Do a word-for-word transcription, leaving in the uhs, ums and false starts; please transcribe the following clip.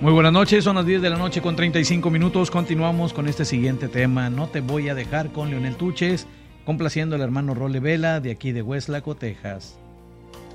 Muy buenas noches, son las diez de la noche con treinta y cinco minutos. Continuamos con este siguiente tema. No te voy a dejar con Leonel Tuches, complaciendo al hermano Role Vela de aquí de Westlaco, Texas.